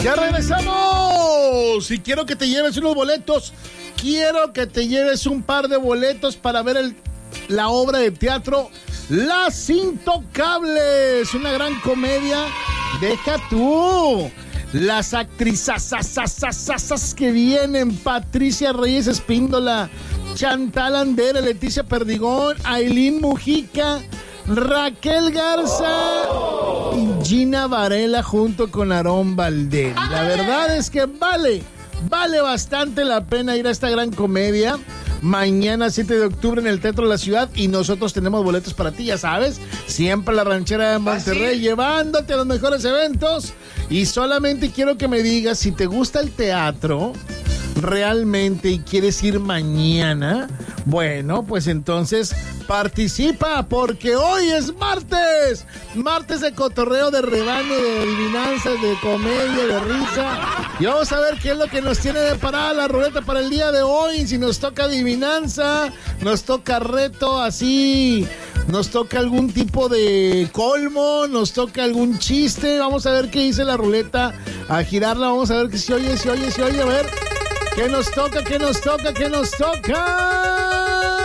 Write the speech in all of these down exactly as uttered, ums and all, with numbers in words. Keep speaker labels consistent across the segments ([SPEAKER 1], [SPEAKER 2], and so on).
[SPEAKER 1] ¡Ya regresamos! Y quiero que te lleves unos boletos. Quiero que te lleves un par de boletos para ver el, la obra de teatro Las Intocables. Una gran comedia. Deja tú. Las actrizas que vienen: Patricia Reyes Espíndola, Chantal Andere, Leticia Perdigón, Ailín Mujica, Raquel Garza y Gina Varela junto con Aarón Valdés. La verdad es que vale, vale bastante la pena ir a esta gran comedia. Mañana siete de octubre en el Teatro de la Ciudad, y nosotros tenemos boletos para ti, ya sabes. Siempre la Ranchera de Monterrey, ¿Ah, sí? Llevándote a los mejores eventos. Y solamente quiero que me digas si te gusta el teatro realmente y quieres ir mañana. Bueno, pues entonces participa, porque hoy es martes. Martes de cotorreo, de rebaño, de adivinanzas, de comedia, de risa. Y vamos a ver qué es lo que nos tiene preparada la ruleta para el día de hoy. Si nos toca adivinanza, nos toca reto así, nos toca algún tipo de colmo, nos toca algún chiste. Vamos a ver qué dice la ruleta. A girarla, vamos a ver que se oye, se oye, se oye. A ver, ¿qué nos toca, qué nos toca, qué nos toca?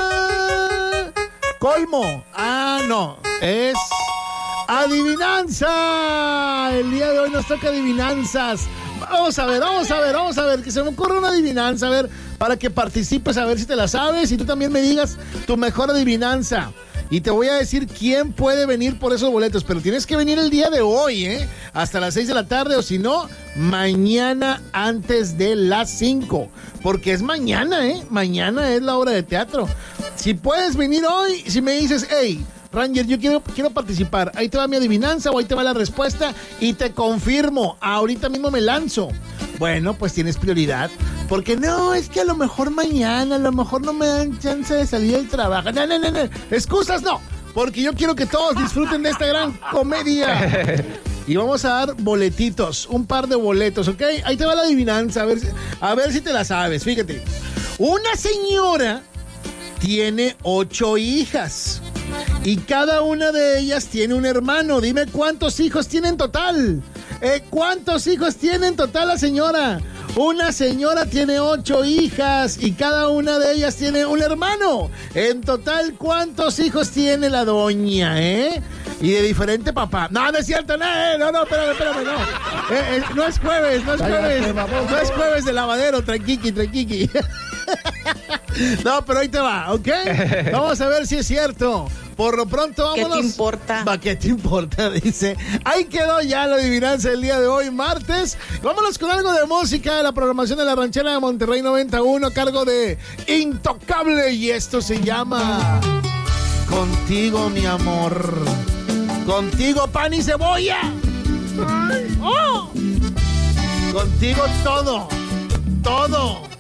[SPEAKER 1] Colmo. Ah, no, es adivinanza. El día de hoy nos toca adivinanzas. Vamos a ver, vamos a ver, vamos a ver, que se me ocurre una adivinanza, a ver, para que participes, a ver si te la sabes y tú también me digas tu mejor adivinanza. Y te voy a decir quién puede venir por esos boletos, pero tienes que venir el día de hoy, ¿eh? Hasta las seis de la tarde, o si no, mañana antes de las cinco. Porque es mañana, ¿eh? Mañana es la obra de teatro. Si puedes venir hoy, si me dices, hey, Ranger, yo quiero, quiero participar, ahí te va mi adivinanza o ahí te va la respuesta y te confirmo, ahorita mismo me lanzo. Bueno, pues tienes prioridad, porque no, es que a lo mejor mañana, a lo mejor no me dan chance de salir del trabajo. No, no, no, no, excusas no, porque yo quiero que todos disfruten de esta gran comedia. Y vamos a dar boletitos, un par de boletos, ¿ok? Ahí te va la adivinanza, a ver, a ver si te la sabes, fíjate. Una señora tiene ocho hijas y cada una de ellas tiene un hermano. Dime cuántos hijos tiene en total. Eh, ¿Cuántos hijos tiene en total la señora? Una señora tiene ocho hijas y cada una de ellas tiene un hermano. En total, ¿cuántos hijos tiene la doña, eh? Y de diferente papá. No, no es cierto, no, no, no, espérame, espérame, no. Eh, eh, no es jueves, no es jueves. No es jueves de lavadero, tranquiqui, tranquiqui. No, pero ahí te va, ¿ok? Vamos a ver si es cierto. Por lo pronto, vámonos.
[SPEAKER 2] ¿Qué te importa?
[SPEAKER 1] Va, ¿qué te importa? Dice. Ahí quedó ya la adivinanza del día de hoy, martes. Vámonos con algo de música de la programación de la Ranchera de Monterrey noventa y uno, a cargo de Intocable. Y esto se llama Contigo, mi amor. Contigo, pan y cebolla. ¡Oh! Contigo todo. Todo.